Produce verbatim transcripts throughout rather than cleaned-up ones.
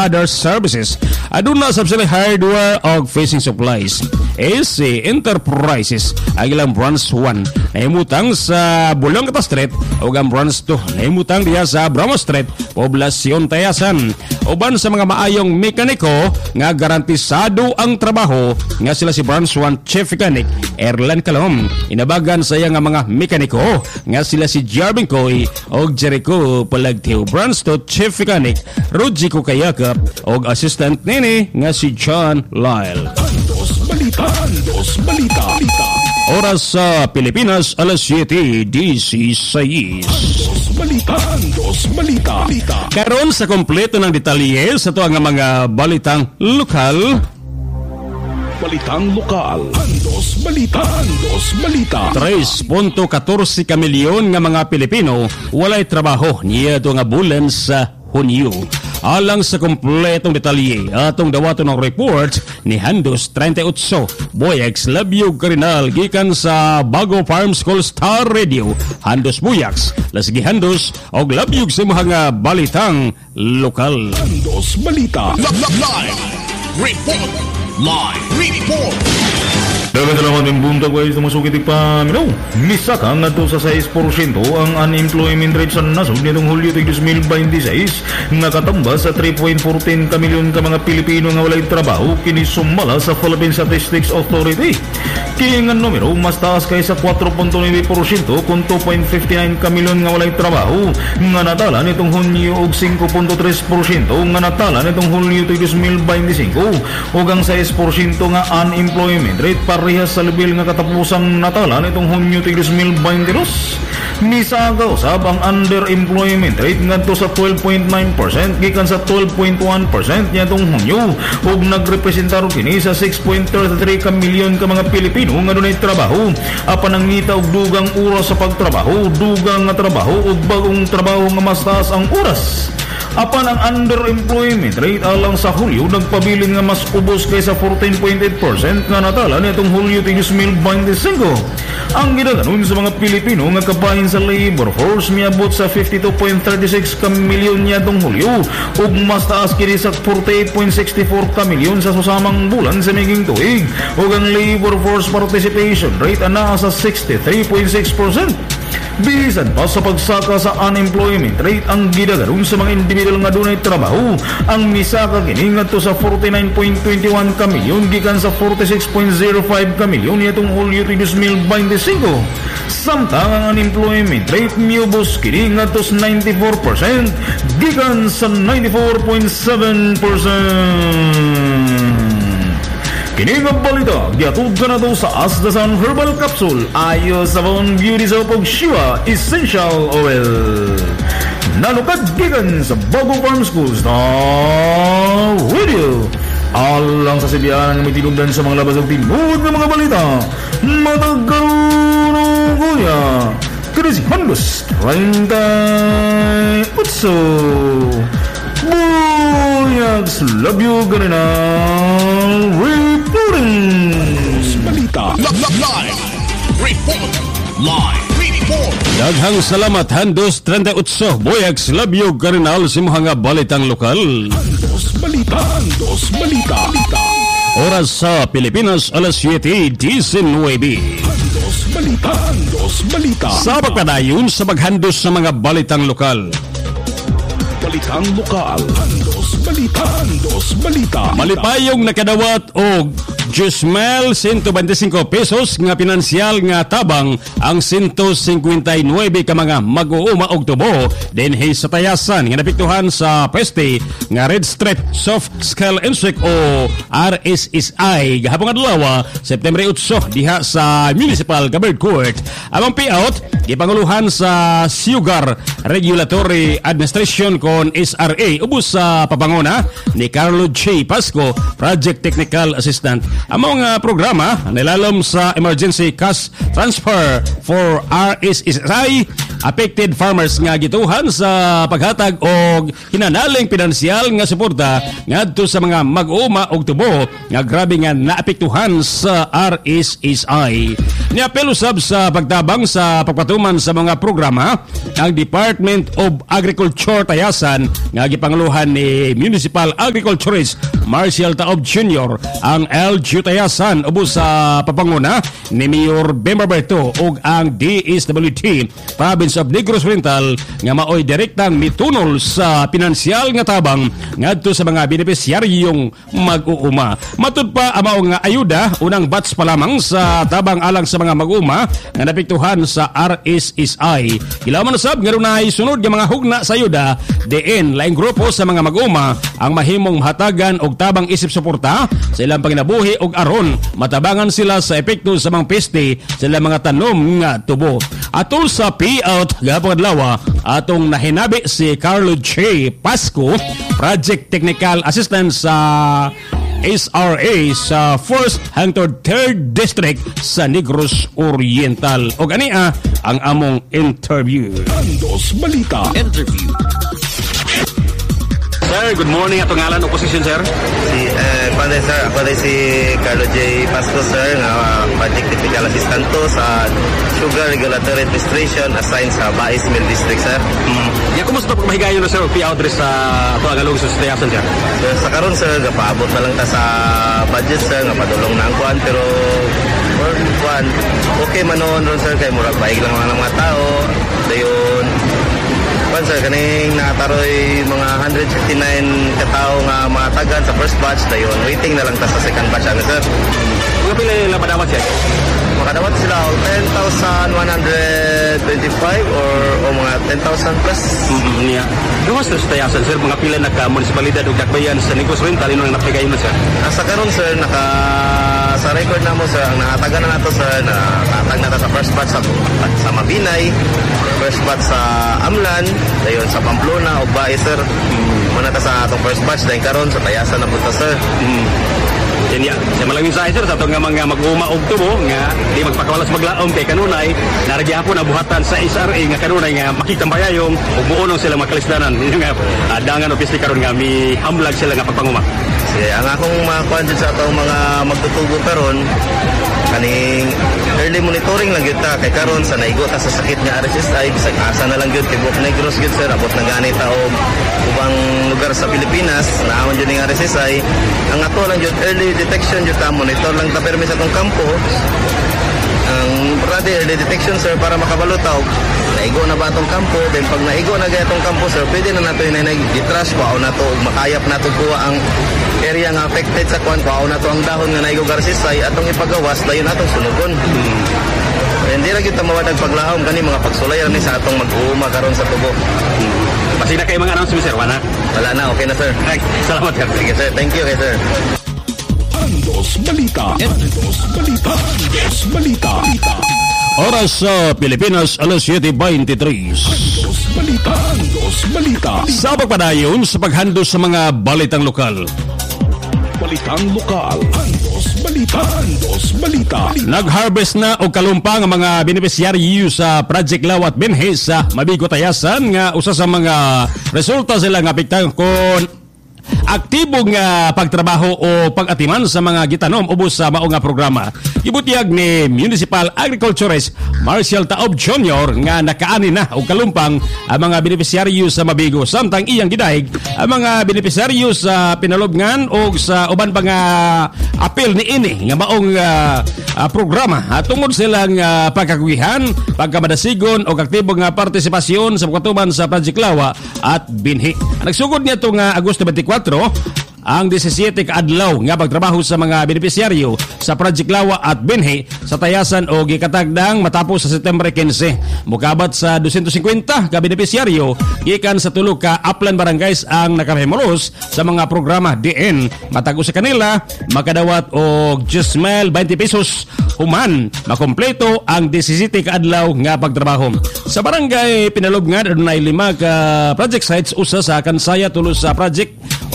other services. Aduna sab sila hardware og fishing supplies. A C Enterprises ang ilang branch one nahimutang sa Bulong-Kata Street ug ang branch two nahimutang diha sa Bramo Street, Poblasyon Tayasan. Uban sa mga maayong mekaniko nga garantisado ang trabaho nga sila si branch one Chief Mechanic Erlan Calom. Inabagan sa iya nga mga mekaniko nga sila si Jarvin Coy og Jericho Palagtiw. Branch two Chief Mechanic Rodjico Kayakap og assistant nini nga si John Lyle. Andos Balita, Andos Balita, Balita. Oras sa Pilipinas, alas siyete dieciséis. Andos Balita, Andos Balita, Balita. Karon sa kompleto ng detalye sa ito ang mga balitang lokal. Balitang lokal. Andos Balita, Andos Balita. three punto fourteen ka milyon nga mga Pilipino walay trabaho niya ito nga bulan sa Hunyo. Alang sa kompletong detalye, atong dawaton ng report ni Handos thirty-eight Boyax Labyog Karinal gikan sa Bago Farm School Star Radio. Handos Boyax, lasgi Handos og labyog sa mga balitang lokal. Andos Balita. Live report. Live report. Dagat salamat ng buntag guys na masukit ipamilaw. Misaka nga to sa six porsyento ang unemployment rate sa nasod nitong Hulyo twenty twenty-six nga katamba sa three point one four ka milyon ka mga Pilipino nga walay trabaho kini sumala sa Philippine Statistics Authority. Kini nga numero mas taas kaysa four point nine porsyento kung two point five nine ka milyon nga walay trabaho nga natala nitong Hunyo og five point three porsyento nga natala nitong Hulyo twenty twenty-five ug ang six porsyento nga unemployment rate para sa level nga katapusang natala nitong Hunyo twenty twenty-two. Misaga usab ang underemployment rate ngadto sa twelve point nine percent gikan sa twelve point one percent niadtong Hunyo ug nagrepresentar kini sa six point three three ka milyon ka mga Pilipino nga dunay trabaho apan nangita og dugang oras sa pagtrabaho, dugang nga trabaho ug bagong trabaho nga mas taas ang oras. Apan ang underemployment rate alang sa Hulyo nagpabilin nga mas ubos kaysa fourteen point eight percent nga natala nitong Hulyo twenty twenty-five. Ang ginaganon sa mga Pilipino nga kabahin sa labor force miabot sa fifty-two point three six ka milyon niadtong Hulyo ug mas taas kini sa forty-eight point six four ka milyon sa susamang bulan sa miging tuig ug ang labor force participation rate ana sa sixty-three point six percent. Bisan pa sa pagsaka sa unemployment rate ang gidagaron sa mga individual nga dunay trabaho ang misaka kini ngadto sa forty-nine point two one ka milyon gikan sa forty-six point zero five ka milyon nitong Hulyo twenty twenty-five. Samtang ang unemployment rate miubos kini ngadto sa ninety-four percent gikan sa ninety-four point seven percent. Kini nga balita, giatod ka na to sa Asdasan Herbal Capsule, Ayo Sabon Beauty Soap ug Shiva Essential Oil. Nalukad gikan sa Bago Farm School Star Radio. Alang sa sibiyanan nga may tinugdan sa mga labas ng tinuod ng mga balita. Matagaroon kuya. Kini si Handos thirty-eight. Boyags Labyog Karinal reporting. Balita. Live report. Live report. Daghang salamat Handos thirty-eight Boyags Labyog Karinal sa mga balitang lokal. Andos Balita, Andos Balita, Balita. Oras sa Pilipinas, alas siyete diecinueve. Andos Balita, Andos Balita. Sa pagpadayon sa maghandos sa mga balitang lokal. Balitang lokal. Andos Balita, Andos Balita. Malipayong nakadawat og Jusmel one hundred twenty-five pesos nga pinansyal nga tabang ang one hundred fifty-nine ka mga mag-uuma og tubo dinhi sa Tayasan nga napiktuhan sa peste nga Red Strip Soft Skull Insect o R S S I gahapon adlaw September eight diha sa Municipal Covered Court. Among payout gipanguluhan sa Sugar Regulatory Administration kon S R A ubos sa papanguna ni Carlo J. Pasco, Project Technical Assistant. Ang mga programa nilalom sa Emergency Cash Transfer for R S S I affected farmers nga gituhan sa paghatag og hinanaling pinansyal nga suporta ngadto sa mga mag-uuma og tubo nga grabe nga naapektuhan sa R S S I. Niapelo sab sa pagtabang sa pagpatuman sa mga programa ang Department of Agriculture Tayasan nga gipanguluhan ni Municipal Agriculturist Marcial Taob Junior ang L G U Tayasan ubos sa papanguna ni Mayor Bemberberto ug ang D S W T Province of Negros Oriental nga maoy direktang mitunol sa pinansyal nga tabang ngadto sa mga benepisyaryong mag-uuma. Matud pa amaw nga ayuda unang batch pa lamang sa tabang alang sa mga mag-uuma nga napektuhan sa R S S I. Ilaman na sab nga runay sunod nga mga hugna sa ayuda diin laing grupo sa mga mag-uuma ang mahimong mahatagan og tabang isip suporta sa ilang panginabuhi og aron matabangan sila sa epekto sa mga peste sa ilang mga tanom nga tubo. Atol sa payout gapon adlaw atong nahinabi si Carlo J. Pasco, Project Technical Assistant sa S R A sa first hangtod third District sa Negros Oriental. O ania ang among interview. Andos Balita. Interview. Sir, good morning. Atong ngalan, opposition, sir. Si, eh, pwede, sir. Ako din si Carlo J. Pasco, sir, nga uh, Project Technical Assistant to sa Sugar Regulatory Administration assigned sa Bais Mill District, sir. Mm. Ya, kumusta po mahigayon na, sir, payout rin sa ito ang along sa Tayasan, sir? So, sa karon sir, gapaabot na lang ta sa budget, sir, nga padulong na ang kuhan, pero or kuhan, okay man noon ron, sir, kay murag baig lang mga mga tao. Dayon, kuhan, sir, kaning nataroy mga one hundred fifty-nine katao nga mga tagan sa first batch. Dayon, waiting na lang ta sa second batch, ano, sir. Mga pila lang padawat, sir? Makadawat sila o ten thousand one hundred twenty-five or o mga ten thousand plus. Mm-hmm, niya. Gawas na sa Tayasan, sir, mga pila nagka-munisipalidad o dakbayan sa Negros Oriental, yun ang napigayon na, sir? Sa karon, sir, naka sa record na mo, sir, ang nakatagan na nato, sir, nakatag na sa first batch sa, sa Mabinay, first batch sa Amlan, dayon sa Pamplona o Bae, sir. Mm. Muna ta sa atong first batch, dahil karon sa Tayasan na punta, sir. Mm. Yan ya, sa malangin sa sir, sa itong nga mga mag-uma og tubo nga di magpakawalas maglaom kay kanunay naragyan po na buhatan sa S R A nga kanunay nga makitang bayayong ug muunong sila makalisdanan yun nga uh, dangan o pisti karon nga mi hamblag sila nga pagpanguma. Sige, ang akong mga kuan sa atong mga magtutubo karon kaning early monitoring lang gyud ta kay karon sa naigo ta sa sakit nga R S S I bisag asa na lang gyud kay Buok Negros gyud, sir, abot na gani ta og ubang lugar sa Pilipinas naamon jud ning R S S I. Ang ato lang jud early detection jud ta, monitor lang ta permi sa atong kampo ang brother early detection, sir, para makabalo ta og naigo na ba atong kampo. Then pag naigo na gay atong kampo, sir, pwede na nato inay i-trash pa o nato og makayap nato kuha ang area nga affected sa kuan kuha nato ang dahon nga naigo R S S I atong ipagawas dayon atong sunugon. Hmm. Hindi ra gyud ta mawadag paglahom kani mga pagsulay ra ni sa atong mag-uuma karon sa tubo. Hmm. Basi na kay mga announcement, sir, wala? Wala na, okay na, sir. Ay, salamat, sir. Sige, sir. Thank you, kay sir. Andos Balita. Andos Balita. Andos Balita. Oras sa Pilipinas, alas siete twenty-three. Andos Balita. Andos Balita. Sa pagpadayon sa paghandos sa mga balitang lokal. Balitang lokal. Andos Balita. Andos Balita. Nag-harvest na og kalumpang ang mga beneficiaryo sa Project Lawat Benhe sa Mabigo Tayasan nga usa sa mga resulta sila nga apektahan kon aktibo nga pagtrabaho o pag-atiman sa mga gitanom ubos sa mao nga programa. Ibutiyag ni Municipal Agriculturist Marcial Taob Junior nga nakaani na og kalumpang ang mga beneficiaryo sa Mabigo samtang iyang gidahig ang mga beneficiaryo sa pinalubngan o sa uban pa nga apel ni ini nga maong uh, uh, programa at tungod silang uh, pagkakugihan, pagkamadasigon o aktibo nga partisipasyon sa pagkatuman sa Project Lawa at Binhi. Nagsugod niya itong uh, Agosto twenty-four ang seventeen ka adlaw nga pagtrabaho sa mga beneficiaryo sa Project Lawa at Binhi sa Tayasan o gikatagdang matapos sa September fifteen. Mukabat sa two hundred fifty ka beneficiaryo gikan sa tulo ka upland barangays ang nakaremolos sa mga programa diin. Matago sa kanila makadawat og twenty pesos human makompleto ang seventeen ka adlaw nga pagtrabaho. Sa barangay Pinalubngan adunay lima ka project sites, usa sa Kansaya, tulo sa project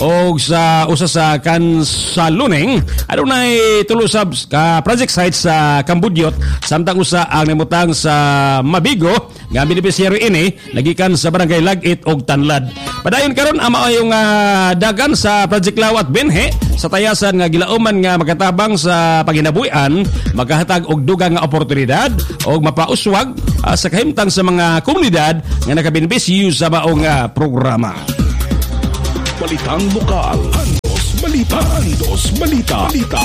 o sa usa sa kansaluneng adunay tulo sab ka project site sa Cambodia samtang usa ang namutang sa Mabigo nga beneficiary ini nagikan sa barangay Lagit og Tanlad. Padayon karon ama yung uh, dagan sa project Lawat Benhe sa tayasan nga gilauman nga makatabang sa paginabuhian magkahatag og dugang nga oportunidad og mapauswag uh, sa kahimtang sa mga komunidad nga nakabenepisyo sa maong uh, programa. Balitang lokal. Andos Balita. Andos Balita. Balita.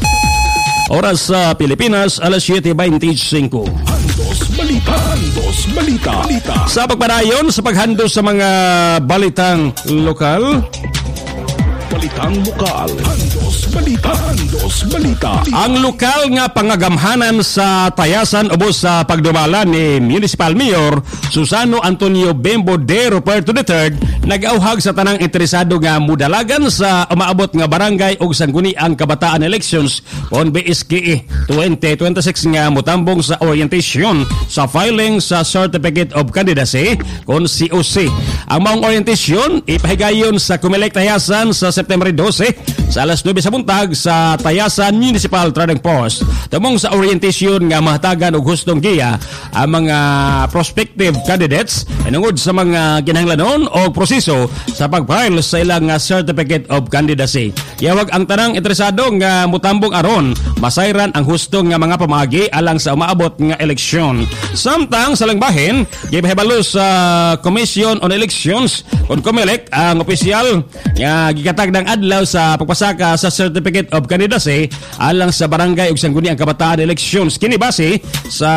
Oras sa Pilipinas, alas siyete twenty-five. Andos Balita. Andos Balita. Balita. Sa pagpadayon sa paghandos sa mga balitang lokal. Balitang lokal. Andos Balita. Andos Balita. Ang lokal nga pangagamhanan sa tayasan ubos sa pagdumala ni Municipal Mayor Susano Antonio Bembo de Roberto the third nag-auhag sa tanang interesado nga mudalagan sa umaabot nga barangay ug sangguniang kabataan elections on B S K E twenty twenty-six nga mutambong sa orientation sa filing sa Certificate of Candidacy kon C O C. Ang maong orientation ipahigayon sa Comelec Tayasan sa September twelve sa alas nine sa buntag sa Tayasan Municipal Trading Post. Tumong sa orientation nga mahatagan og hustong giya ang mga prospective candidates inungod sa mga kinahanglanon o proseso sa pag-file sa ilang Certificate of Candidacy. Yawag ang tanang interesado nga mutambong aron masayran ang hustong nga mga pamaagi alang sa umaabot nga eleksyon. Samtang sa langbahin, gipahibalo sa Commission on Elections kon Comelec ang opisyal nga gikatag ng adlaw sa pagpasaka sa Certificate of Candidacy alang sa barangay ug sangguniang kabataan elections kini base sa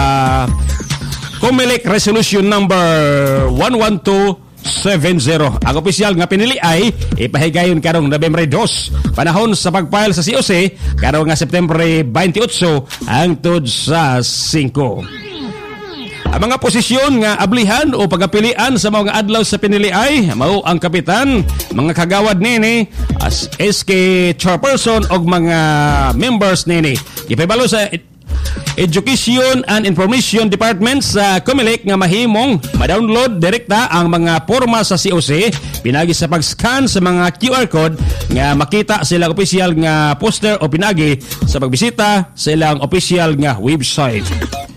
Comelec Resolution number one one two seven zero. Ang opisyal nga pinili ay ipahigayon karong November two. Panahon sa pagfile sa C O C karong nga September twenty-eight hangtod sa five. Ang mga posisyon nga ablihan o pagapilian sa mga adlaw sa pinili ay mao ang kapitan, mga kagawad nini, as S K chairperson og mga members nini. Ipabalo sa Education and Information Department sa Comelec nga mahimong ma-download direkta ang mga porma sa C O C pinagi sa pag-scan sa mga Q R code nga makita sa ilang opisyal nga poster o pinagi sa pagbisita sa ilang opisyal nga website.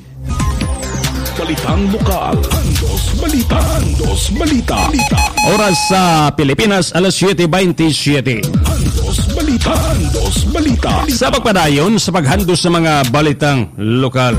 Balitang lokal. Andos Balita. Andos Balita. Balita. Oras sa Pilipinas, alas siyete twenty-seven. Andos Balita. Andos Balita. Sa pagpadayon sa paghandos sa mga balitang lokal.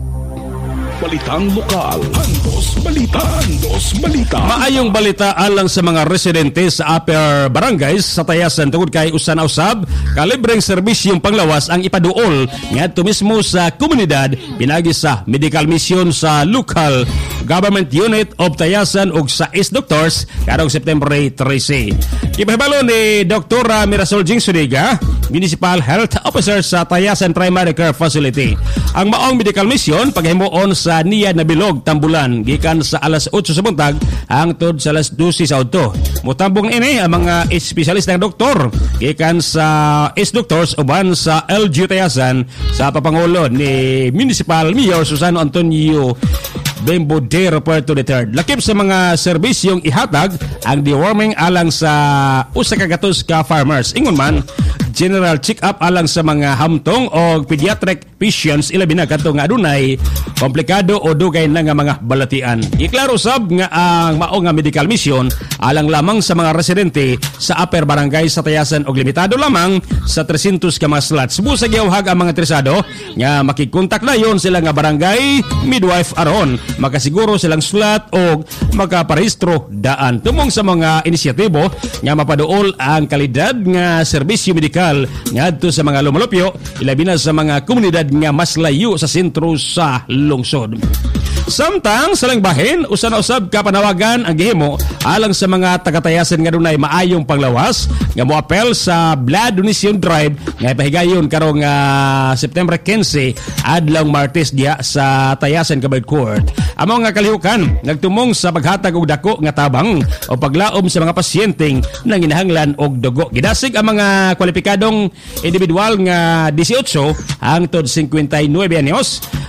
Balitang lokal. Andos Balita. Andos Balita. Maayong balita alang sa mga residente sa upper barangays sa Tayasan tungod kay usa na usab kalibreng serbisyong panglawas ang ipaduol ngadto mismo sa komunidad pinagi sa medical mission sa local government unit of Tayasan ug sa is doctors karong September thirteen. Ipahibalo ni Doktora Mirasol Jing Suniga, Municipal Health Officer sa Tayasan Primary Care Facility. Ang maong medical mission paghimuon sa sa Niya na Bilog, Tambulan, gikan sa alas eight sa buntag hangtod sa alas twelve sa udto. Mutambong ini ang mga espesyalistang doktor gikan sa is doctors uban sa L G Tayasan sa papangulo ni Municipal Mayor Susano Antonio Bembo de Roberto the third. Lakip sa mga serbisyong ihatag ang deworming alang sa usa ka gatos ka farmers. Ingon man, general check-up alang sa mga hamtong o pediatric patients ilabi na kadto nga adunay komplikado o dugay na nga mga balatian. Iklaro sab nga ang mao nga medical mission alang lamang sa mga residente sa upper barangay sa Tayasan og limitado lamang sa three hundred ka mga slots. Busag yawhag ang mga interesado nga makikontak na yon sila nga barangay midwife aron makasiguro silang slot o makaparehistro daan. Tumong sa mga inisyatibo nga mapaduol ang kalidad nga serbisyo medikal ngadto sa mga lumalupyo ilabi na sa mga komunidad nga mas layo sa sentro sa lungsod. Samtang sa langbahin, usa na usab ka panawagan ang gihimo alang sa mga taga-Tayasan nga dunay maayong panglawas nga moapel sa blood donation drive nga ipahigayon karong uh, September fifteen adlaw Martes diha sa Tayasan Kabayd Court. Amo nga kalihukan nagtumong sa paghatag og dako nga tabang o paglaom sa mga pasyenteng nanginahanglan og dugo. Gidasig ang mga kwalipikadong individual nga eighteen hangtod fifty-nine anyos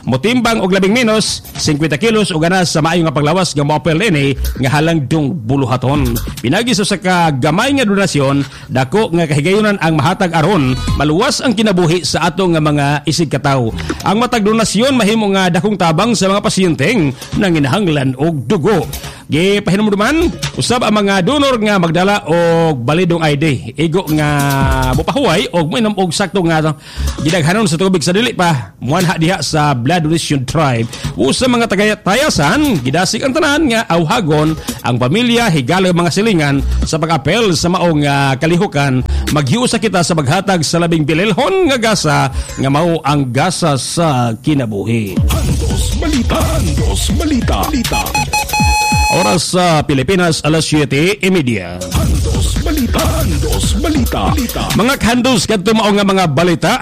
motimbang og labing menos fifty kilos ug ganas sa maayo nga paglawas nga moapel ini nga halangdong buluhaton. Pinagi sa ka gamay nga donasyon, dako nga kahigayonan ang mahatag aron maluwas ang kinabuhi sa ato nga mga isig katawo. Ang matag donasyon mahimo nga dakong tabang sa mga pasyenteng nanginahanglan og dugo. Gipahinumduman usab ang mga donor nga magdala og balidong I D, igo nga mopahuway og moinom og sakto nga gidaghanon sa tubig sa dili pa muanha diha sa blood donation drive. Usa mga tagatayasan gidasig ang tanan nga awhagon ang pamilya higala mga silingan sa pag-apel sa maong uh, kalihukan. Maghiusa kita sa paghatag sa labing bililhon nga gasa nga mao ang gasa sa kinabuhi. Andos Balita, Andos Balita, Balita. Oras sa Pilipinas, alas siyete e media. Andos Balita, Andos Balita, Balita. Mga kandos kadto mao nga mga balita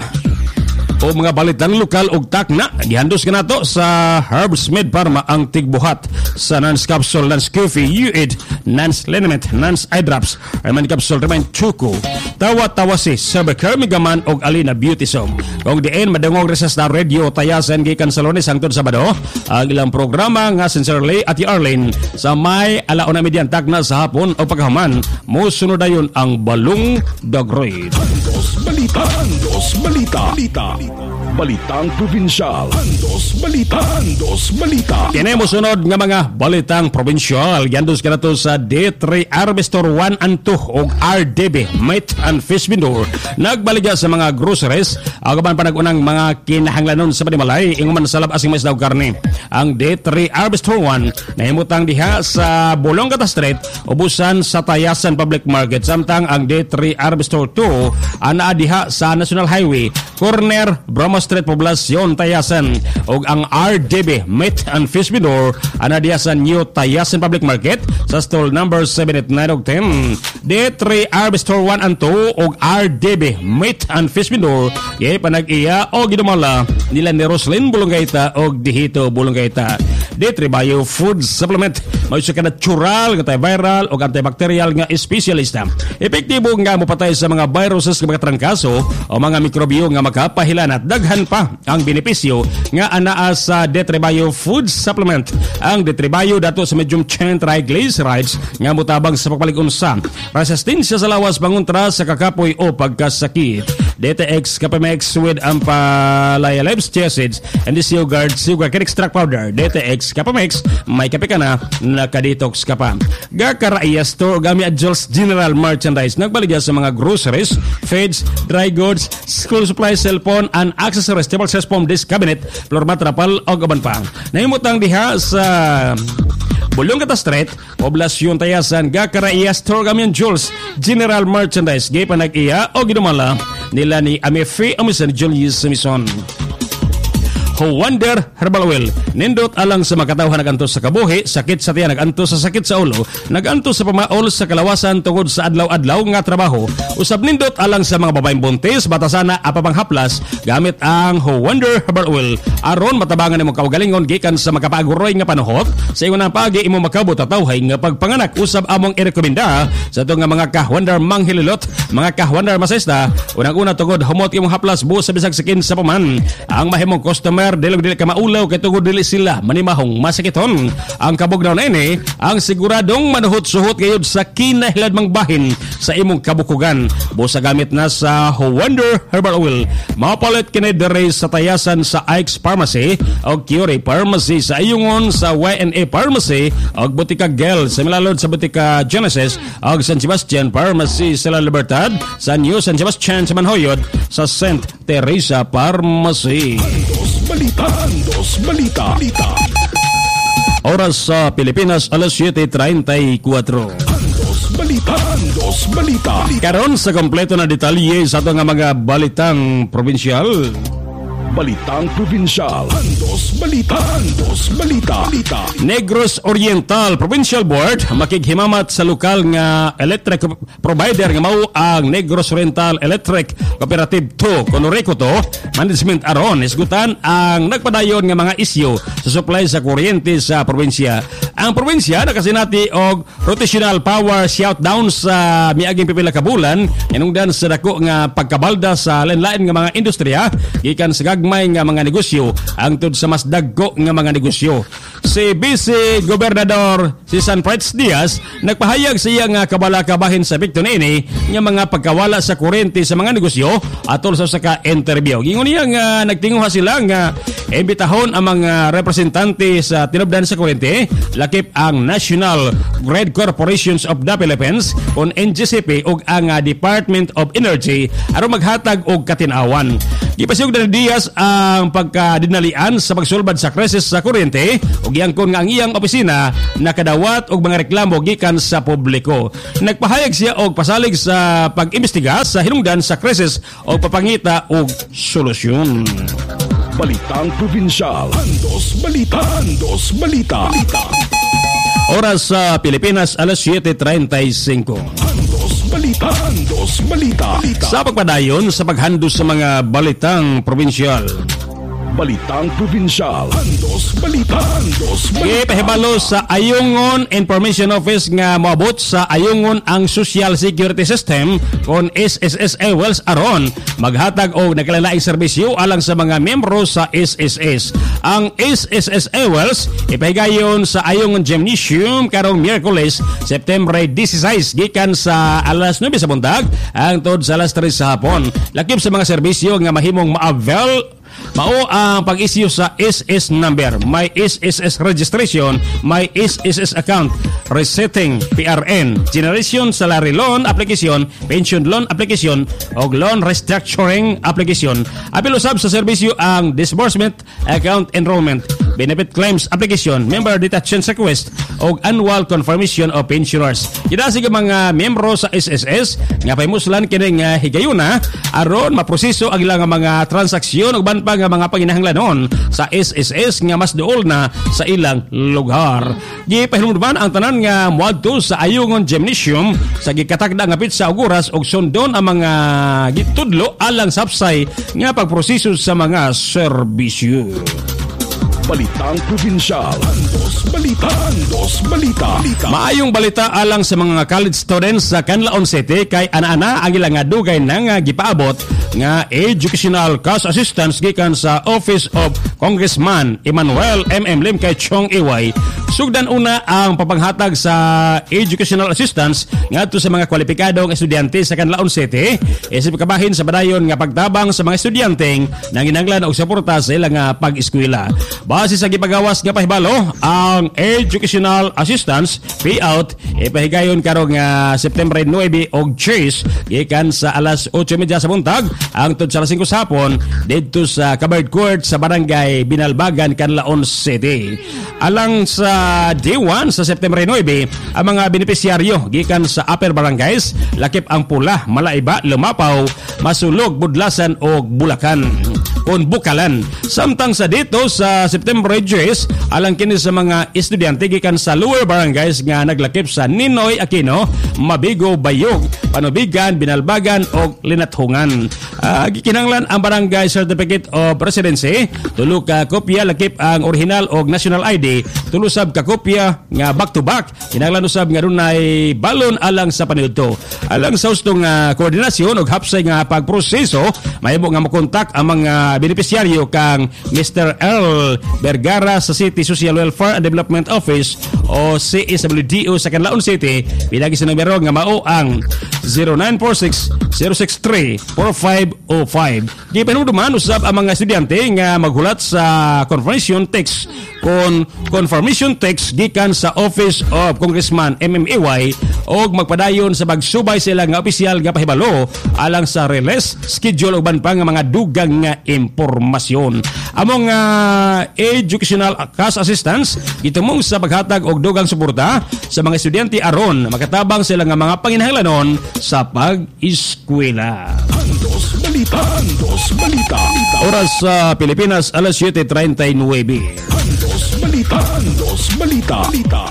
o mga balitang lokal og takna gihandos ka nato sa Herbs Med Pharma ang tigbuhat sa Nance Capsule, Nance Coffee, U I D, Nance Liniment, Nance Eye Drops, Herman Capsule, Herman Chuko, Tawa-Tawa si Cervicare, Migaman og Alina Beauty Soap. Kung diin madungog resas na radio tayasan gikan sa Lunes hangtod Sabado ang ilang programa nga Sincerely at Arlene sa may alaon na median takna sa hapon o paghaman mo sunod dayon ang Balong Dagroid. Andos Balita, Andos Balita, Balita. Balitang Probinsyal, Andos Balita, Andos Balita. Kini mo sunod nga mga balitang probinsyal. Yandos ka na to sa D three Arbestor one and two o R D B, Meat and Fish Vendor. Nagbaliga sa mga groceries, agaban pa nagunang mga kinahanglanon sa panimalay, inguman sa labasing mais daw karne. Ang D three Arbestor one, nahimutang diha sa Bolongata Street, ubusan sa Tayasan Public Market. Samtang ang D three Arbestor two, ana diha sa National Highway, corner Brahma Street, Poblacion, Tayasan. O ang R D B, Meat and Fish Vendor, ana diya sa New Tayasan Public Market sa stall number seven eight nine og ten. D three Arbestor one and two o R D B, Meat and Fish Vendor, yay panag-iya o ginumala nila ni Roslyn Bulonggaita o Dihito Bulonggaita. D three Bio Food Supplement, may ka natural, antiviral o antibacterial nga espesyalista. Epektibo nga mopatay sa mga viruses nga mga trangkaso o mga mikrobyo nga makapahilan at daghan pa ang benepisyo nga anaa sa D three Bio Food Supplement. Ang D three Bio dato sa medium chain triglycerides nga mutabang sa pagpalig-unsa, resistensya sa lawas pangontra sa kakapoy o pagkasakit. D T X Capamex with Ampalaya Lives Acids and this yogurt sugar can extract powder. D T X Capamex, may kape ka na, nakadetox ka pa. Gakaraya Store Gami Adjuls General Merchandise, nagbaligya sa mga groceries, feeds, dry goods, school supplies, cellphone and accessories, table sets, foam disk cabinet, floor mat, rapal o gaban pa. Nahimutang diha sa Bolongata Street, Poblacion, Tayasan, Gakaraya Store Gami Adjuls General Merchandise, gay pa nag-iya o ginumala nila ni Amefe Amisan Julius Simison. Wonder Herbal Oil, nindot alang sa makatawhan nagantos sa kabuhi, sakit sa tiyan nagantos sa sakit sa ulo, nagantos sa pamaol sa kalawasan tungod sa adlaw-adlaw nga trabaho, usab nindot alang sa mga babaeng buntis, batasana apapang haplas, gamit ang Wonder Herbal Oil aron matabangan imong kaugalingon gikan sa makapaguroy nga panuhot sa ingon ang pagi imong makabot tatawhay nga pagpanganak. Usab among irekomenda sa to nga mga ka-Wonder manghililot, mga ka-Wonder masesta, unang-una tungod humot imong haplas buos sa bisag sakin sa paman. Ang mahimong customer dili dili ka maulaw kay tungod dili sila manimahong masakiton. Ang kabugnaw na ini ang siguradong manuhot-suhot gayud sa kinahilad mang bahin sa imong kabukugan. Busa gamit na sa Wonder Herbal Oil. Mapalit kini diri sa Tayasan sa Ike's Pharmacy o Curie Pharmacy sa Ayungon sa Y and A Pharmacy o Butika Gel sa Milalod sa Butika Genesis o San Sebastian Pharmacy sa La Libertad sa New San Sebastian sa Manhoyod sa Saint Teresa Pharmacy. Balita, Andos Balita, Balita. Oras sa Pilipinas, alas siyete treinta-cuatro. Andos Balita, Andos Balita, Balita. Karon sa kompleto na detalye sa ito nga mga balitang probinsyal. Balitang Probinsyal, Andos Balita, Andos Balita, Balita. Negros Oriental Provincial Board makighimamat sa lokal nga electric provider nga mao ang Negros Oriental Electric Cooperative two Conoreco to Management aron isgutan ang nagpadayon nga mga isyu sa supply sa kuryente sa probinsya. Ang probinsya nakasinati og rotational power shutdown sa miaging pipila ka bulan inungdan sa dako nga pagkabalda sa lain-lain nga mga industriya gikan sa gagmay nga mga negosyo hangtod sa mas dagko nga mga negosyo. Si Vice Gobernador si San Fritz Diaz nagpahayag sa iya nga kabalakabahin sa Victor niini nga mga pagkawala sa kuryente sa mga negosyo atol sa usa ka interview. Gingon niya nga nagtinguha sila nga imbitahon ang mga representante sa tinubdan sa kuryente lakip ang National Grid Corporations of the Philippines on N G C P ug ang Department of Energy aron maghatag og katinawan. Gipasiyog na ni Diaz ang pagkadinalian sa pagsulbad sa krisis sa kuryente ug giangkon nga ang iyang opisina nakadawat og mga reklamo gikan sa publiko. Nagpahayag siya og pasalig sa pag-imbestiga sa hinungdan sa krisis o papangita og solusyon. Balitang Probinsyal. Andos Balita. Andos Balita. Balita. Oras sa Pilipinas, alas siyete treinta y cinco. Andos Balita. Andos Balita. Balita. Sa pagpadayon sa paghandos sa mga balitang probinsyal. Balitang Probinsyal. Andos Balita. Andos Balita. Ipahibalo sa Ayungon Information Office nga moabot sa Ayungon ang Social Security System kon S S S Ewels aron maghatag og nagkalainlaing serbisyo alang sa mga miyembro sa S S S. Ang S S S Ewels ipahigayon sa Ayungon Gymnasium karong Miyerkules, September dieciséis gikan sa alas nuebe sa buntag hangtod sa alas tres sa hapon. Lakip sa mga serbisyo nga mahimong ma-avail mao ang pag-issue sa S S number, may S S S registration, may S S S account, resetting P R N, generation salary loan application, pension loan application o loan restructuring application. Apil usab sa serbisyo ang disbursement account enrollment, benefit claims application, member detachment request o annual confirmation of pensioners. Kidasig mga miyembro sa S S S nga pahimuslan kini nga higayuna aron maproseso ang ilang mga transaksyon ug ban pa nga mga panginahanglanon sa S S S nga mas duol na sa ilang lugar. Gipahinungdan ang tanan nga moadto sa Ayungon Gymnasium sa gikatakda nga pitsa og oras og sundon ang mga gitudlo alang sapsay nga pagproseso sa mga serbisyo. Balitang Probinsyal. Andos Balita. Andos Balita. Balita. Maayong balita alang sa mga college students sa Canlaon City kay ana-ana ang ilang nga dugay na nga gipaabot nga educational cash assistance gikan sa Office of Congressman Emmanuel M M Lim kay Chong Iway. Sugdan una ang papanghatag sa educational assistance ngadto sa mga kwalipikadong estudyante sa Canlaon City isip kabahin sa padayon nga pagtabang sa mga estudyante nang ginanglan og suporta sa ilang nga pag-eskwela. Base sa gipagawas nga pahibalo, ang educational assistance payout ipahigayon karong uh, September nuebe og Chase gikan sa alas otso media sa buntag hangtod sa alas singko sa hapon didto sa Covered Court sa Barangay Binalbagan, Canlaon City. Alang sa day one sa September nuebe, ang mga benepisyaryo gikan sa upper barangays lakip ang Pula, Malaiba, Lumapaw, Masulog, Budlasan o Bulacan kon Bukalan. Samtang sa dito sa September Jess, alang kini sa mga estudyante gikan sa lower barangays nga naglakip sa Ninoy Aquino, Mabigo, Bayog, Panubigan, Binalbagan o Linathungan. Uh, gikinanglan ang Barangay Certificate of Residency, tulo ka kopya lakip ang original og national I D, tulo sab ka kopya nga back to back. Kinanglan usab nga dunay balon alang sa paniudto. Alang sa ustong uh, koordinasyon og hapsay nga pagproseso, mahimo nga makontak ang mga benepisyaryo kang Mister Earl Vergara sa City Social Welfare and Development Office o C S W D O sa Canlaon City. Pinagi sa numero nga mao ang zero nine four six zero six three four five zero five. Gipahinungduman usab ang mga estudyante nga maghulat sa confirmation text kon confirmation text gikan sa Office of Congressman M M A Y og magpadayon sa pagsubay sila nga opisyal nga pahibalo alang sa release schedule ug ban pa nga mga dugang nga impormasyon. Among uh, educational cash assistance gitumong sa paghatag og dugang suporta sa mga estudyante aron makatabang sila nga mga panginahanglanon sa pag-eskwela. Andos Balita. Andos Balita. Oras sa Pilipinas, alas siyete treinta y nueve. Andos Balita. Andos Balita. Balita.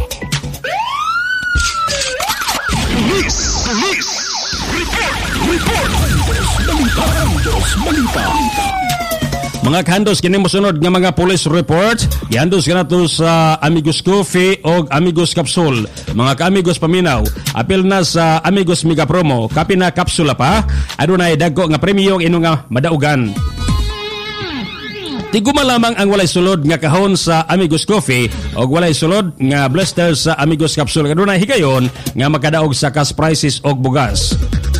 Police. Police. Report. Report. Andos Balita. Andos Balita. Balita. Mga kahandos kini mosunod nga mga police report, gihandos kanato sa Amigos Coffee o Amigos Capsule. Mga ka-amigos paminaw, apil na sa Amigos Mega Promo, kapi na kapsula pa, adunay dagko nga premyo ino nga madaugan. Tiguma lamang ang walay sulod nga kahon sa Amigos Coffee o walay sulod nga blaster sa Amigos Capsule. Adunay higayon nga makadaog sa cash prices o bugas.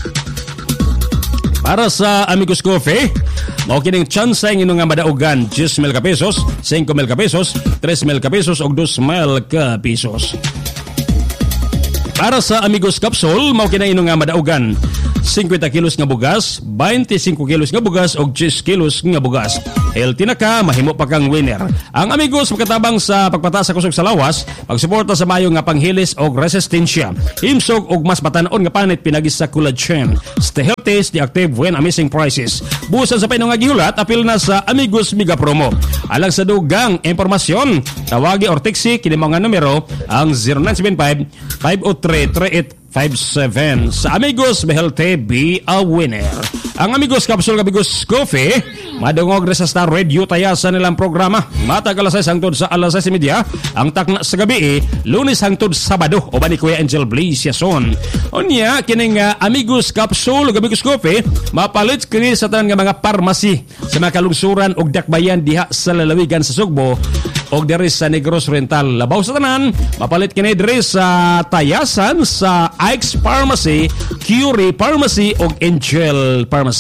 Para sa Amigos Coffee, mao kining chance ang ino nga madaugan ten mil ka pesos, five mil ka pesos, three mil ka pesos ug two mil ka pesos. Para sa Amigos Capsule, mao kinay ino nga madaugan fifty kilos nga bugas, twenty-five kilos nga bugas ug ten kilos nga bugas. Healthy na ka, mahimo pa kang winner. Ang Amigos makatabang sa pagpataas sa kusog sa lawas, pagsuporta sa mayo nga panghilis og resistensya, himsog og mas batan-on nga panit pinagis sa collagen. Stay healthy, stay active when amazing prices. Busan sa painong nga gihulat, apil na sa Amigos Mega Promo. Alang sa dugang impormasyon, tawagi or teksi kini mga numero ang zero nine seven five, five zero three, three eight five seven. Sa Amigos, be healthy, be a winner. Ang Amigos Capsule Amigos Coffee, madungog na sa Star Radio tayasan nilang programa. Matag alas sais hangtod sa alas sais media, ang takna sa gabi, Lunes hangtod Sabado, o ba ni Kuya Angel Blaze Yason. Unya, kining uh, Amigos Capsule Amigos Coffee, mapalit kini sa tanan nga mga parmasi sa mga kalungsuran og dakbayan diha sa lalawigan sa Sugbo og diri sa Negros Oriental. Labaw sa tanan, mapalit kini diri sa tayasan sa Ike's Pharmacy, Curie Pharmacy ug Angel Pharmacy.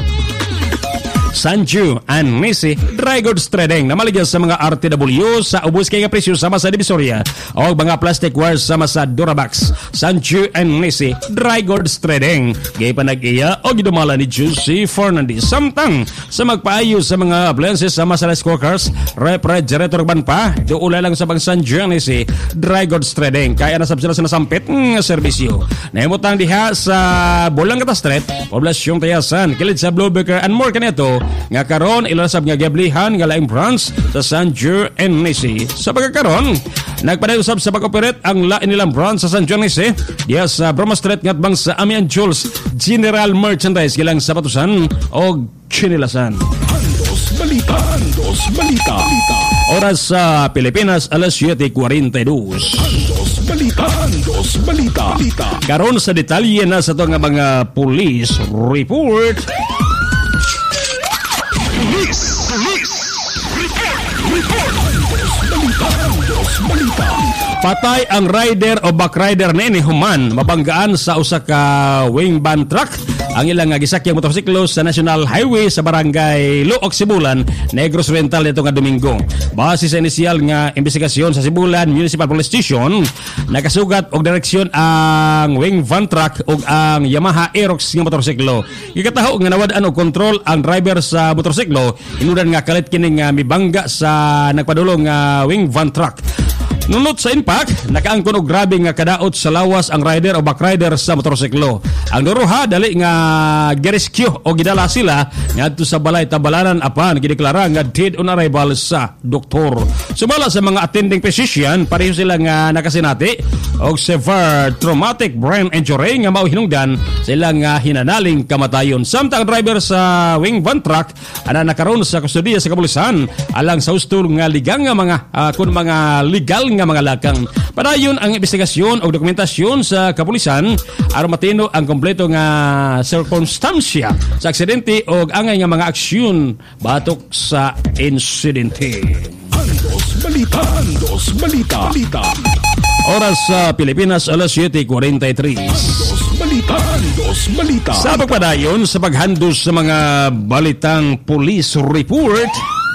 Sanju and Nisi Dry Goods Trading na maligyan sa mga R T W sa ubos kay nga presyo sama sa Divisoria o mga plastic wares sama sa Durabox. Sanju and Nisi Dry Goods Trading gay panag-iya o gidumala ni Juicy Fernandez samtang sa magpaayo sa mga appliances sama sa rice cookers, refrigerator ban pa doula lang sa bang Sanju and Nisi Dry Goods Trading kaya nasab sila sa nasampit ng serbisyo. Nahimutang diha sa Bulangata Street, Poblasyong Tayasan, kilid sa Bluebaker and more kanito nga karon ilasab nga gablihan nga laing branch sa Sanju and Nisi. Sa pagkakaron, nagpadayusab sa pag-operate ang lain nilang branch sa Sanju and Nisi diya sa Broma Street ngat bang sa Amian Jules General Merchandise gilang sapatusan o chinilasan. Andos Balita, Andos Balita. Oras sa Pilipinas alas siete forty-two. Andos Balita, Andos Balita. Karon sa detalye na sa to nga mga police report. Police! Police! Report! Report! Balita! Balita! Patay ang rider o backrider na ini human mabanggaan sa usa ka wing van truck ang ilang nga gisakyang motorsiklo sa National Highway sa barangay Luok, Sibulan, Negros Oriental nito nga Domingo. Base sa inisyal nga investigasyon sa Sibulan Municipal Police Station, nakasugat og direksyon ang wing van truck ug ang Yamaha Aerox nga motorsiklo. Gikataho nga nawad-an og kontrol ang driver sa motorsiklo, inudan nga kalit kini nga mibangga sa nagpadulong nga wing van truck. Nunot sa impact, nakaangkon og grabe nga kadaot sa lawas ang rider o backrider sa motorsiklo. Ang duruha dali nga girescue o gidala sila ngadto sa balay tabalanan apan gideklara nga dead on arrival sa doktor. Sumala sa mga attending physician, pareho sila nga nakasinati og severe traumatic brain injury nga mao hinungdan sila nga hinanaling kamatayon. Samtang driver sa wing van truck ana nakaron sa kustodiya sa kapulisan alang sa husto nga ligang nga mga uh, kun mga legal nga mga lakang. Padayon ang investigasyon o dokumentasyon sa kapulisan aron matino ang kompleto nga sirkunstansya sa aksidente o angay nga mga aksyon batok sa insidente. Andos Balita, Andos Balita. Oras sa Pilipinas alas siete forty-three. Andos Balita, Andos Balita. Sa pagpadayon sa paghandos sa mga balitang police report.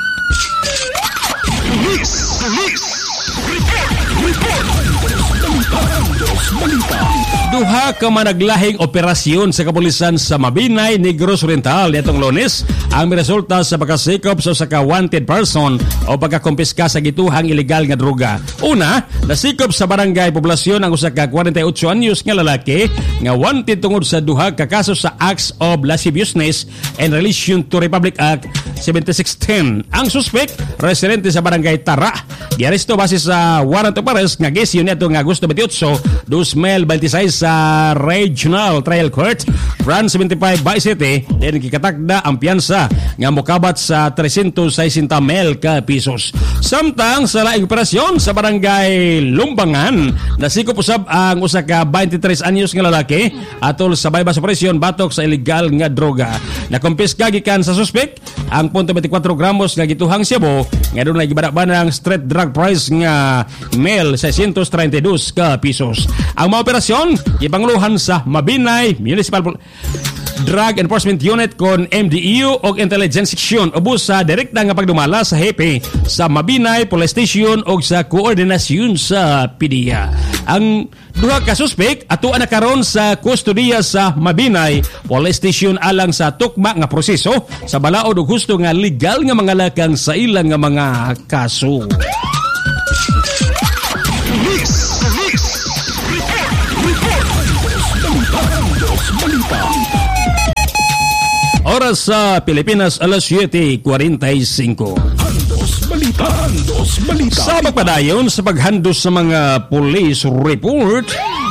Police! Police! Report! Andos Balita. Duha ka managlahing operasyon sa kapulisan sa Mabinay, Negros Oriental nitong Lunes ang miresulta sa pagkasikop sa usa ka wanted person o pagkakumpiska sa gituhang ilegal nga droga. Una, nasikop sa barangay poblasyon ang usa ka forty-eight anyos nga lalaki nga wanted tungod sa duha ka kaso sa acts of lasciviousness in relation to Republic Act seventy-six ten. Ang suspect, residente sa barangay Tara. Giaresto base sa warrant of arrest nga gisyon niya nga Agosto twenty-eight, twenty twenty-six sa Regional Trial Court, Brand seventy-five Bay City. Then kikatakda ang piyansa nga mokabat sa three hundred sixty mil ka pisos. Samtang sa laing operasyon sa barangay Lumbangan, nasikop usab ang usa ka twenty-three anyos nga lalaki atol sa bypass operation batok sa illegal nga droga. Nakumpiska gikan sa suspect ang twenty-four gramos nga gituhang sebo nga doon nagibada-banang street drug price nga mil six hundred thirty-two ka pisos. Ang mga operasyon gipanguluhan sa Mabinay Municipal Drug Enforcement Unit kon M D E U og Intelligence Section ubos sa direkta nga pagdumala sa hepe sa Mabinay Police Station og sa koordinasyon sa P D E A. Ang duha ka suspek atuan na karon sa kustodiya sa Mabinay Police Station alang sa tukma nga proseso sa balaod og husto nga legal nga mga lakang sa ilang nga mga kaso. Police! Police! Report! Report! Balita! Oras sa Pilipinas, alas siete forty-five. Handos Balita! Handos Balita! Sa pagpadayon sa paghandos sa mga police report,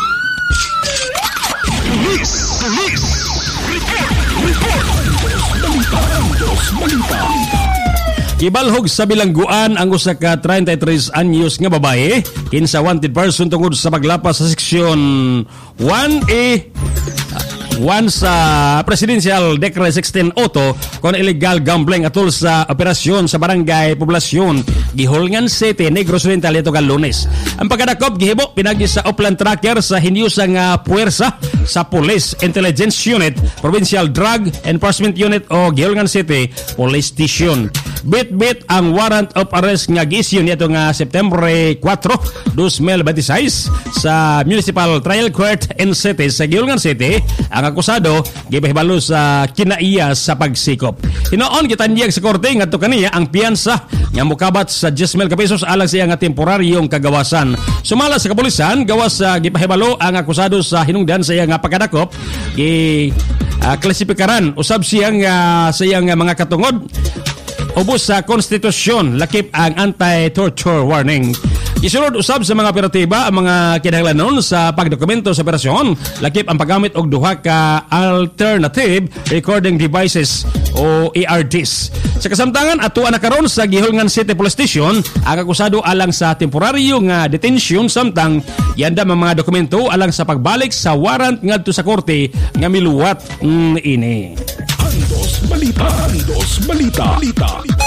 Police! Police! Report! Report! Handos Balita! Handos Balita! gibalhog sa bilangguan ang usa ka thirty-three anyos nga babae kinsa wanted person tungod sa paglapas sa seksyon one A one sa Presidential Decree sixteen Auto kon illegal gambling atol sa operasyon sa barangay poblasyon Gihulngan City, Negros Oriental ito ka Lunes. Ang pagkadakop gihibo pinagi sa Upland Tracker sa hinyusang uh, puwersa sa Police Intelligence Unit, Provincial Drug Enforcement Unit o Gihulngan City Police Station. Bit-bit ang warrant of arrest nga gi-issue nito nga September four, twenty twenty-six sa Municipal Trial Court in City sa Gihulngan City. Ang akusado gipahibalo sa kinaiya sa pagsikop. Hinoon gitanyag sa korte ngadto kaniya ang piyansa nga mokabat sa ten mil ka pesos alang siya nga temporaryong kagawasan. Sumala sa kapulisan gawas sa gipahibalo ang akusado sa hinungdan sa iya nga pagkadakop gi uh, klasipikaran usab siya nga sa iya nga mga katungod ubos sa konstitusyon lakip ang anti-torture warning. Isunod usab sa mga operatiba ang mga kinahanglanon sa pagdokumento sa operasyon lakip ang paggamit og duha ka alternative recording devices o A R Ds. Sa kasamtangan atuan na karon sa Gihulngan City Police Station ang akusado alang sa temporaryo nga detention samtang yanda mga dokumento alang sa pagbalik sa warrant ngadto sa korte nga miluwat mm, ini. Handos Balita, Handos Balita, Balita.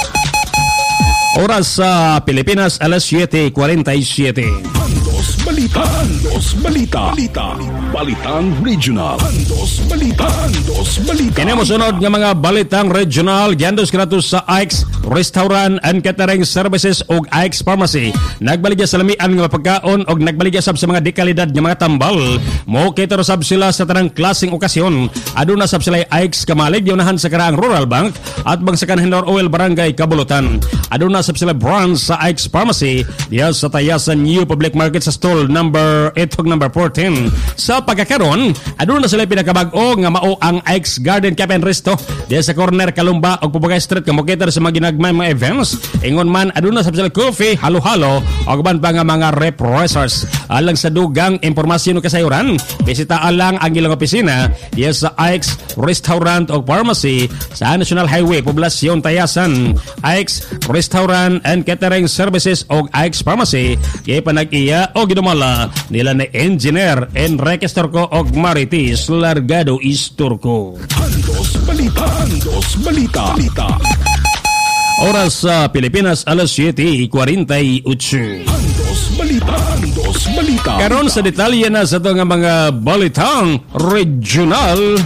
Oras sa Pilipinas, alas siete forty-seven. Handos Balita, Handos Balita, Balita. Balitang Regional. Handos Balita, Handos Balita. Kini mo sunod nga mga balitang regional giandos kanato sa I X Restaurant and Catering Services ug I X Pharmacy. Nagbaligya sa lamian nga pagkaon ug nagbaligya sab sa mga dekalidad nga mga tambal. Mo cater sab sila sa tanang klaseng okasyon. Aduna sab sila I X Kamalig yunahan sa Karaang Rural Bank at Bangsakan Hinor Oil Barangay Kabulutan. Aduna sab sila branch sa I X Pharmacy diya sa Tayasan New Public Market sa stall number eight ug number fourteen. Sa pagkakaron, aduna sila pinakabag-o nga mao ang I X Garden Cafe and Resto diya sa corner Kalumba ug Pupugay Street kamokitar sa mga ginagmay mga events. Ingon man aduna sab sila coffee, halo-halo ug ban pa nga mga repressors. Alang sa dugang impormasyon ug kasayuran, bisita alang ang ilang opisina diya sa I X Restaurant ug Pharmacy sa National Highway Poblasyon Tayasan. I X Restaurant and Catering Services o I X Pharmacy kay panag-iya o ginumala nila ni Engineer Enrique Estorco o Maritis Largado Isturco. Handos Balita, Handos Balita, Balita. Oras sa Pilipinas, alas siete forty-eight. Handos Balita, Handos Balita. Karon sa detalye na sa ito nga mga balitang regional.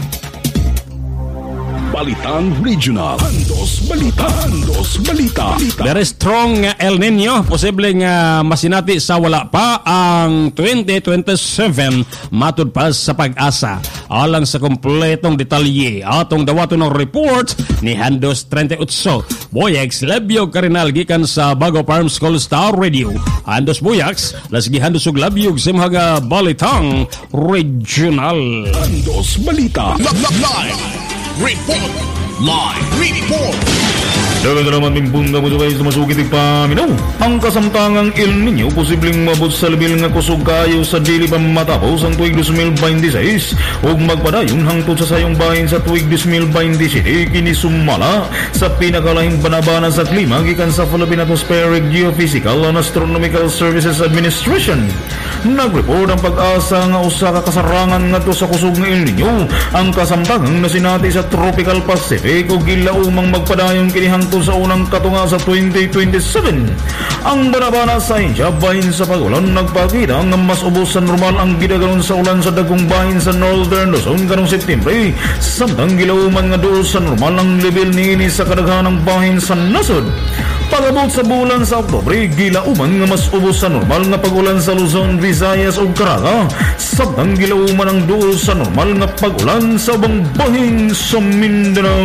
Balitang Regional. Handos Balita, Handos Balita, Balita. Very strong nga El Nino, posible nga masinati sa wala pa ang twenty twenty-seven matud pa sa pag-asa. Alang sa kompletong detalye atong dawaton ng report ni Handos thirty-eight. Boyax Labyog Karinal gikan sa Bago Farm School Star Radio. Handos Boyax lasgi Handos ug Labyog sa mga balitang regional. Handos Balita. Live report. Live report. Dagan salamat min punta mo sa kayo sumasugit paminaw. Ang kasamtangang El Nino posibleng mabot sa level nga kusog kayo sa dili pa matapos ang tuig twenty twenty-six ug magpadayon hangtod sa sayong bahin sa tuig twenty twenty-seven kini sumala sa pinakalahing banabana sa klima gikan sa Philippine Atmospheric Geophysical and Astronomical Services Administration. Nagreport ang pag-asa nga usa ka kasarangan ngadto sa kusog nga El Nino ang kasamtangang nasinati sa Tropical Pacific ug gilaumang magpadayon kini hangtod sa unang katunga sa twenty twenty-seven. Ang banabana sa India bahin sa pag-ulan nagpakita nga mas ubos sa normal ang gidaganon sa ulan sa dagong bahin sa Northern Luzon karong Septembre, samtang gilauman nga duol sa normal ang level niini sa kadaghanang bahin sa nasod. Pagabot sa bulan sa Oktubre, gilauman nga mas ubos sa normal nga pag-ulan sa Luzon, Visayas ug Caraga, samtang gilauman ang duol sa normal nga pag-ulan sa ubang bahin sa Mindanao.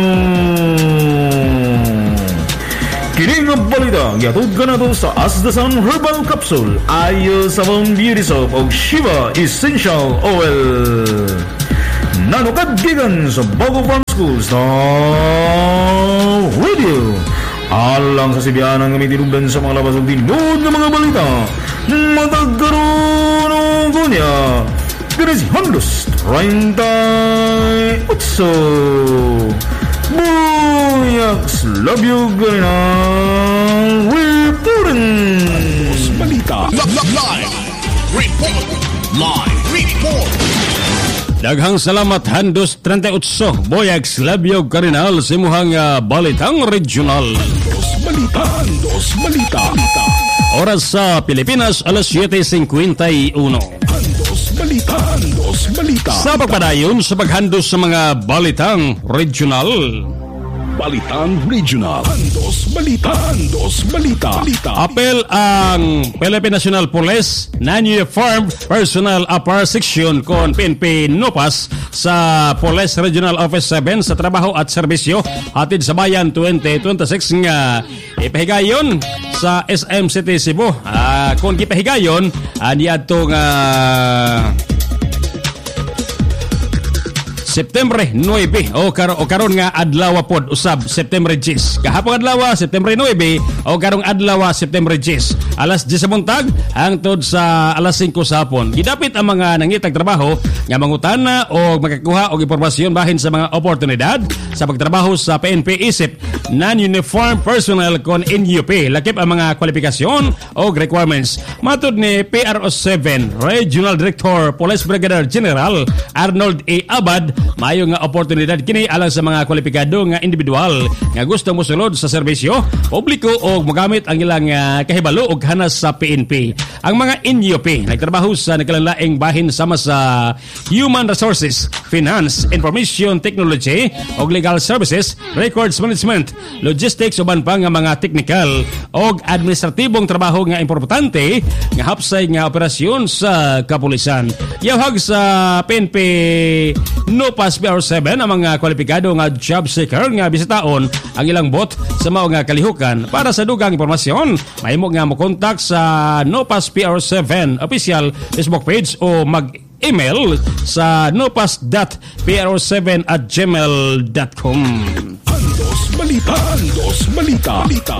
Kini nga balita gihatod kanato sa Asdasan Herbal Capsule ayo sa mong beauty soap og Shiva Essential Oil. Nanukad gikan sa Bago Farm Schools na radio. Alang sa sibianang nga may tinugdan sa mga labas og tinod nga mga balita. Matagkaroon o kunya. Kini si Hondos thirty-eight. Buyaks, love you, ganyan. Reporting. Andos Balita. Live report. Live report. Daghang salamat Handos thirty-eight. Boyags Labyo Karinal simuhang uh, Balitang Regional. Andos Balita. Andos Balita. Oras sa Pilipinas alas seven fifty-one. Andos Balita. Andos Balita. Sa pagpadayon sa paghandos sa mga Balitang Regional. Balitang Regional. Andos Balita. Andos Balita. Balita. Apel ang Philippine National Police Non-Uniformed Personnel Upper Section kon P N P NOPAS sa Police Regional Office seven sa trabaho at serbisyo hatid sa bayan twenty twenty-six nga ipahigayon sa S M City Cebu. Uh, kung ipahigayon ani uh, adto nga September nine o karo o karon nga adlaw pod usab September ten. Kahapon adlaw September nine o karong adlaw September ten. Alas ten sa buntag hangtod sa alas five sa hapon. Gidapit ang mga nangitag trabaho nga mangutana o makakuha og impormasyon bahin sa mga oportunidad sa pagtrabaho sa P N P isip Non-Uniform Personnel kon N U P. Lakip ang mga kwalifikasyon o requirements. Matud ni P R O seven Regional Director Police Brigadier General Arnold A. Abad, mayo nga oportunidad kini alang sa mga kwalipikado nga individual nga gusto mosulod sa serbisyo publiko o mogamit ang ilang uh, kahibalo og hanas sa P N P. Ang mga N U P nagtrabaho sa nagkalain bahin sama sa Human Resources, Finance, Information Technology og Legal Services, Records Management, Logistics uban pa nga mga technical og administratibong trabaho nga importante nga hapsay nga operasyon sa kapulisan. Yahag sa P N P NOPAS P R seven ang mga kwalipikado nga job seeker nga bisitaon ang ilang bot sa mao nga kalihukan. Para sa dugang impormasyon, mahimo nga mo kontak sa NOPAS P R seven official Facebook page o mag-email sa nopas dot p r seven at gmail dot com. Andos Balita. Andos Balita. Balita.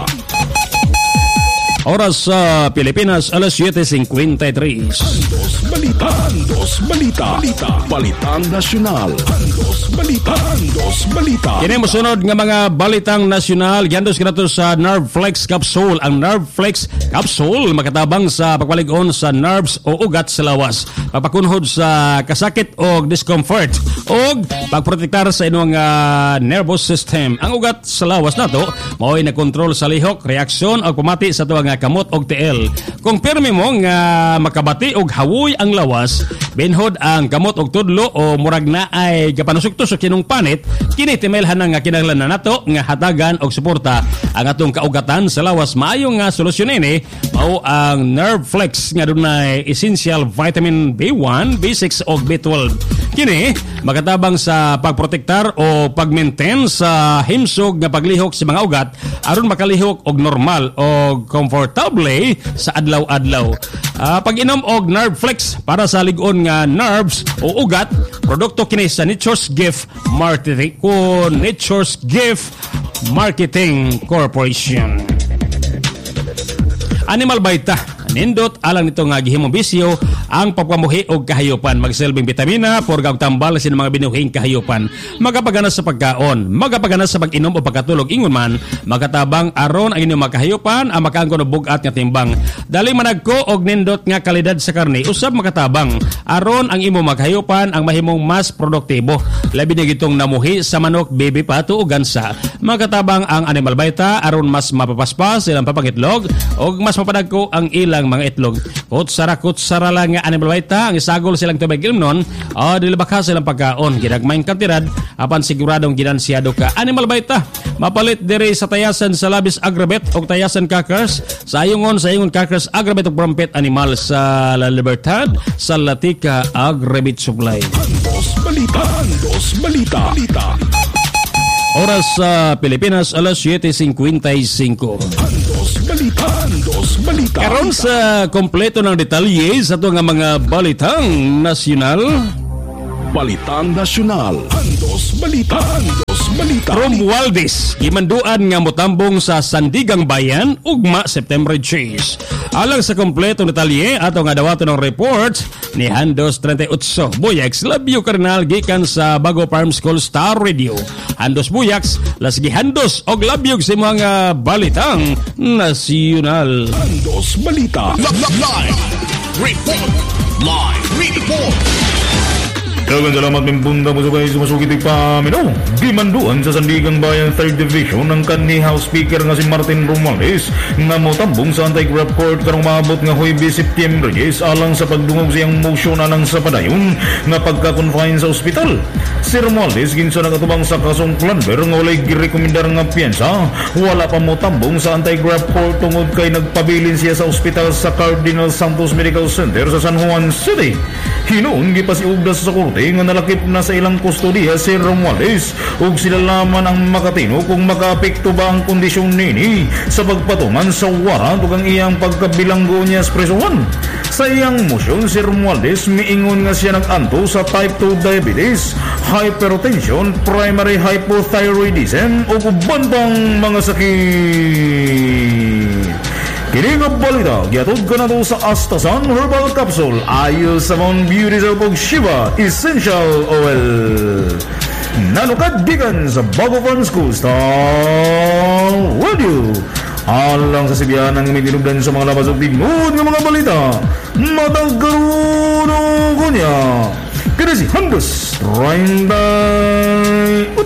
Oras sa Pilipinas alas seven fifty-three. Andos Balita. Andos Balita. Balita. Balitang Nasyonal. Andos Balita. Andos Balita. Kini mosunod nga mga balitang nasyonal gihandos kanato sa Nerveflex Capsule. Ang Nerveflex Capsule makatabang sa pagpalig-on sa nerves o ugat sa lawas, pagpakunhod sa kasakit o discomfort o pagprotektar sa inyong uh, nervous system. Ang ugat sa lawas nato mao'y nakontrol sa lihok, reaksyon o pamati sa tuwang kamot og tiil. Kung pirmi mo nga makabati og hawoy ang lawas, binhod ang kamot og tudlo o murag na ay gapanusok-tusok kinong panit, kini timelhan nga kinahanglan nato nga hatagan og suporta ang atong kaugatan sa lawas. Maayo nga solusyon ini mao ang Nerveflex nga dunay essential vitamin B one, B six og B twelve. Kini makatabang sa pagprotektar o pag-maintain sa himsog nga paglihok sa mga ugat aron makalihok og normal o komportable sa adlaw-adlaw. Uh, pag-inom og Nerveflex para sa lig-on nga nerves o ugat, produkto kini sa Nature's Gift Martini. Kung Nature's Gift Marketing Corporation. Animal Vita, nindot alang nito nga gihimong bisyo ang pagpamuhi og kahayupan, magsilbing bitamina porga og tambal sa mga binuhing kahayupan, magapaganas sa pagkaon, magapaganas sa pag-inom o pagkatulog, ingon man magatabang aron ang inyong makahayupan ang makaangkon og bugat nga timbang. Dali managko og nindot nga kalidad sa karne, usab makatabang aron ang imong makahayupan ang mahimong mas produktibo, labi na gitong namuhi sa manok, baby pato o gansa. Makatabang ang Animal Vita aron mas mapapaspas silang papangitlog og mas mapadagko ang ilang mga itlog. Kutsara kutsara lang nga Animal Vita ang isagol silang tubig ilmnon o dilabaka silang pagkaon ginagmayng kantidad apan siguradong ginansyado ka. Animal Vita mapalit diri sa tayasan sa labis agrabet o tayasan crackers sa ayungon sa ayungon crackers agrabet o Brampet Animal sa La Libertad sa Latika Agrabit Supply. Andos Balita, Andos Balita, Balita. Oras sa Pilipinas alas siyete singkwentaysinko. Andos Balita, Andos Balita. Karon sa kompleto ng detalye sa ito nga mga balitang nasyonal. Balitang Nasyonal. Andos Balita, Andos Balita. Romualdez, gimanduan nga motambong sa Sandigang Bayan, ugma September Chase. Alang sa kompletong detalye ato nga dawaton ng report ni Handos thirty-eight Buyax Labyo Karnal gikan sa Bago Farm School Star Radio. Handos Buyax, lasgi Handos og labyog sa mga balitang nasyonal. Andos Balita. Live report. Live report. Dagang salamat mimbunda mo sa kayo sumasukitig pa amin. Gimanduan sa Sandigang Bayan third Division ng kanhi House Speaker nga si Martin Romualdez nga motambong sa anti-graft court karong maabot nga Huwebes September yes alang sa pagdungog siyang motion anang sa padayon nga pagka-confine sa ospital. Si Romualdez ginsa nagatubang sa kasong plunder nga walay girekomendar nga piyansa, wala pa motambong sa anti-graft court tungod kay nagpabilin siya sa ospital sa Cardinal Santos Medical Center sa San Juan City. Hinoon gipasiugdas sa korte nga nalakip na sa ilang kustodiya si Romualdez ug sila laman ang makatino kung makaapekto ba ang kondisyon nini sa pagpatungan sa warrant ug ang iyang pagkabilanggo niya sa presuhan. Sa iyang motion si Romualdez miingon nga siya nag-anto sa type two diabetes, hypertension, primary hypothyroidism ug uban pang mga sakit. Kini nga balita, giatod ka na to sa Astasan Herbal Capsule, ayos sa mga beauty sa pag Shiva Essential Oil. Nanukad gikan sa Bago Farm School Star Radio. Alang sa sibiyanang may tinugdan sa mga labas o tingod ng mga balita, matagkaroon ko niya. Kaya si Handos thirty-eight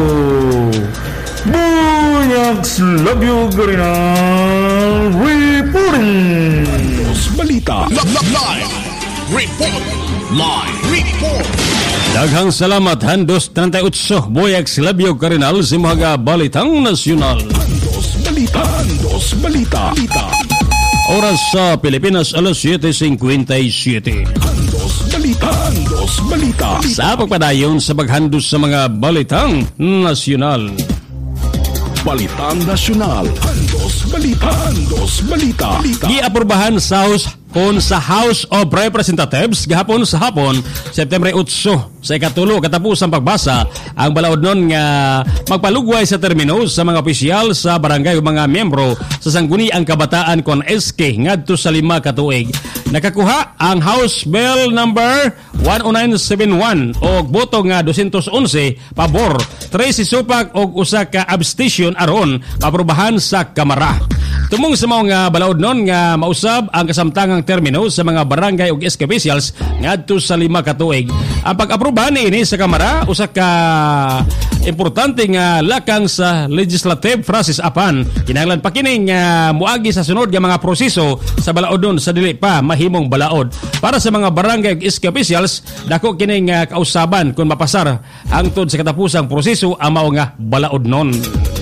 Buyax Labyo Garinal reporting. Andos Balita. Live report. Live report. Daghang salamat Handos thirty-eight Buyax Labyo Garinal sa mga balitang nasyonal. Andos Balita, Andos Balita, Balita. Oras sa Pilipinas alas siyete singkwentaysiete. Andos Balita, Andos Balita. Sa pagpadayon sa paghandos sa mga balitang nasyonal. Balitang Nasyonal. Andos Balita, Andos Balita, Balita. Giaprubahan sa House kon sa House of Representatives gahapon sa hapon September eight sa ikatulo katapusang pagbasa ang balaod nun nga magpalugway sa termino sa mga opisyal sa barangay o mga miyembro sa Sangguniang Kabataan kon S K ngadto sa lima ka tuig. Nakakuha ang House Bill number one oh nine seventy-one og boto nga two eleven pabor, three sisupak og usa ka abstention aron maaprubahan sa Kamara. Tumong sa mga balaod nun nga mausab ang kasamtangang termino sa mga barangay ug S K officials ngadto sa lima ka tuig. Ang pag-aproba niini sa Kamara usa ka importante nga lakang sa legislative process apan kinahanglan pa kini nga muagi sa sunod nga mga proseso sa balaod nun sa dili pa mahimong balaod. Para sa mga barangay ug S K officials dako kini nga kausaban kung mapasar hangtod sa katapusang proseso ang mao nga balaod nun.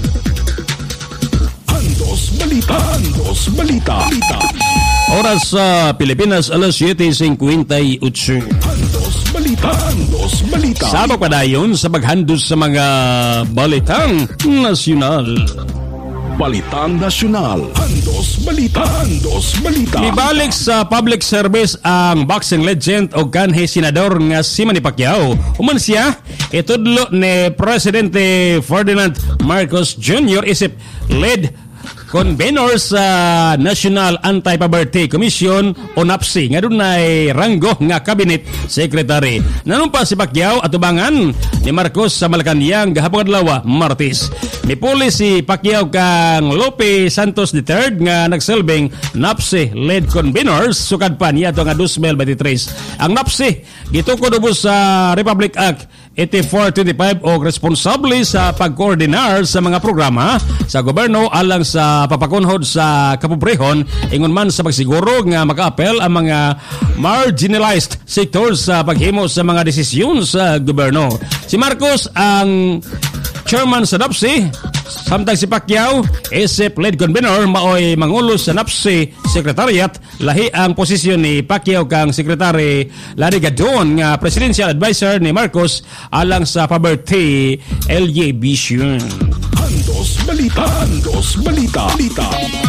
Balita, Andos Balita, Balita. Oras sa Pilipinas alas siyete singkwentayeight. Andos Balita, Andos Balita. Sa pagpadayon sa paghandos sa mga balitang nasyonal. Balitang Nasyonal. Andos Balita. Handos Balita. Ibalik sa public service ang boxing legend o kanhi senador nga si Manny Pacquiao. Human siya, itudlo ni Presidente Ferdinand Marcos Junior isip lead convener sa National Anti-Poverty Commission o NAPSI nga doon ay ranggo nga cabinet secretary. Nanumpa si Pacquiao at ubangan ni Marcos sa Malacanang gahapon adlaw Martes. Mipuli si Pacquiao kang Lope Santos the third nga nagsilbing NAPSI lead conveners sukad pa niya ito nga twenty twenty-three. Ang NAPSI gitukod ubos sa Republic Act eighty-four twenty-five o responsable sa pagkoordinar sa mga programa sa gobyerno alang sa papakunhod sa kapobrehon ingon man sa pagsiguro nga makaapel ang mga marginalized sectors sa paghimo sa mga desisyon sa gobyerno. Si Marcos ang chairman sa NAPSI, samtang si Pacquiao isip lead convener maoy mangulo sa NAPSI Secretariat. Lahi ang posisyon ni Pacquiao kang Secretary Larry Gadon nga presidential advisor ni Marcos alang sa poverty alleviation. Handos Balita. Handos Balita. Balita.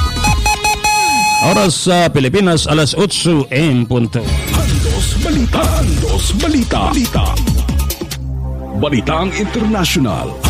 Oras sa Pilipinas alas eight en punto. Handos Balita. Handos Balita. Balita. Balitang International.